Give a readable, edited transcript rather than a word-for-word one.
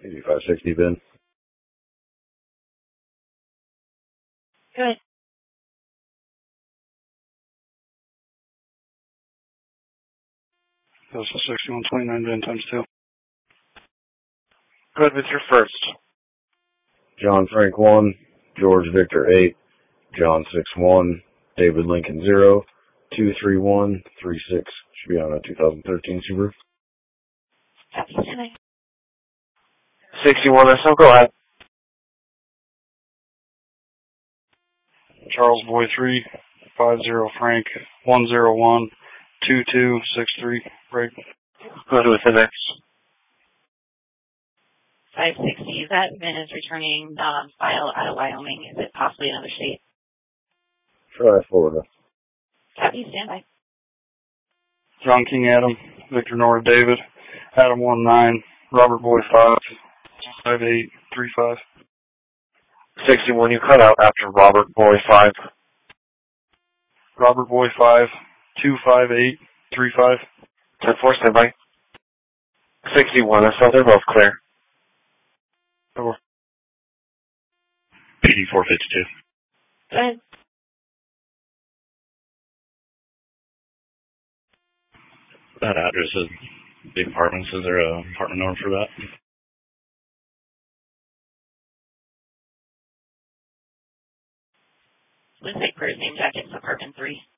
8560, Ben. Good. Postal 6129, Ben, times 2. Good with your first. John Frank 1, George Victor 8, John 6-1, David Lincoln 0, 23136. Should be on a 2013 Subaru. Happy Sunday. 61 SL, go ahead. Charles Boy 3, 50 Frank, 101, 2263, break. Good with the next. 560. That VIN is returning file out of Wyoming. Is it possibly another state? Try Florida. Happy standby. John King Adam, Victor Nora David, Adam 19, Robert Boy 5, 5835. 61, you cut out after Robert Boy 5. Robert Boy 5, 25835. 10-4, standby. 61 SL, they're both clear. 8452. Go ahead. That address is the apartments. Is there an apartment number for that? Looks like first name jacket's apartment 3.